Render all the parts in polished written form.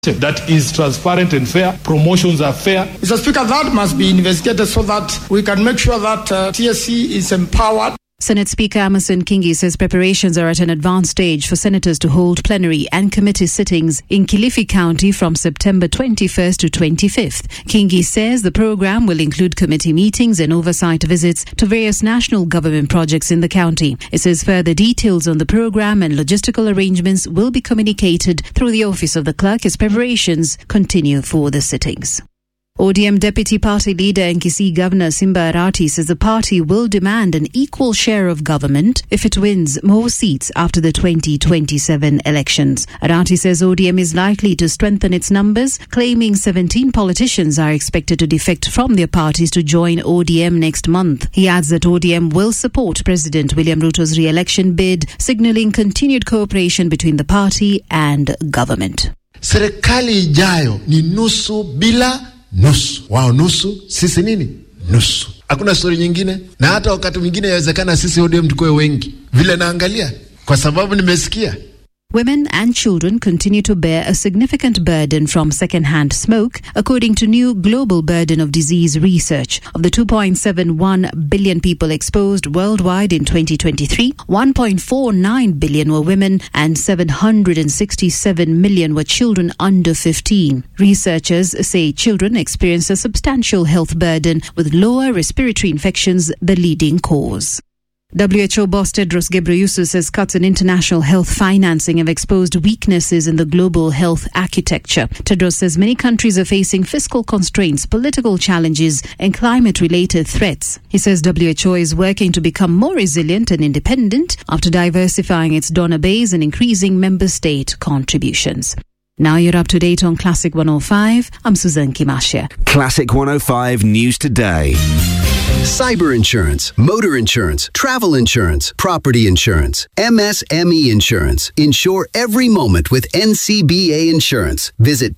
that is transparent and fair. Promotions are fair. Mr. Speaker, that must be investigated so that we can make sure that TSC is empowered. Senate Speaker Amason Kingi says preparations are at an advanced stage for senators to hold plenary and committee sittings in Kilifi County from September 21st to 25th. Kingi says the program will include committee meetings and oversight visits to various national government projects in the county. It says further details on the program and logistical arrangements will be communicated through the office of the clerk as preparations continue for the sittings. ODM Deputy Party Leader and Kisii Governor Simba Arati says the party will demand an equal share of government if it wins more seats after the 2027 elections. Arati says ODM is likely to strengthen its numbers, claiming 17 politicians are expected to defect from their parties to join ODM next month. He adds that ODM will support President William Ruto's re-election bid, signalling continued cooperation between the party and government. Serikali ijayo ni nusu bila nusu. Wao nusu, sisi nini? Nusu. Hakuna story nyingine. Na hata wakati mwingine yawezekana sisi ODM tukue wengi. Vile naangalia. Kwa sababu nimesikia. Women and children continue to bear a significant burden from second-hand smoke, according to new global burden of disease research. Of the 2.71 billion people exposed worldwide in 2023, 1.49 billion were women and 767 million were children under 15. Researchers say children experience a substantial health burden, with lower respiratory infections the leading cause. WHO boss Tedros Ghebreyesus says cuts in international health financing have exposed weaknesses in the global health architecture. Tedros says many countries are facing fiscal constraints, political challenges, and climate-related threats. He says WHO is working to become more resilient and independent after diversifying its donor base and increasing member state contributions. Now you're up to date on Classic 105. I'm Suzanne Kimasha. Classic 105 News Today. Cyber insurance, motor insurance, travel insurance, property insurance, MSME insurance. Insure every moment with NCBA Insurance. Visit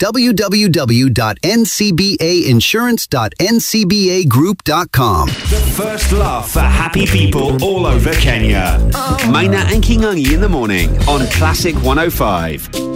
www.ncbainsurance.ncbagroup.com. The first laugh for happy people all over Kenya. Maina and Kingangi in the morning on Classic 105.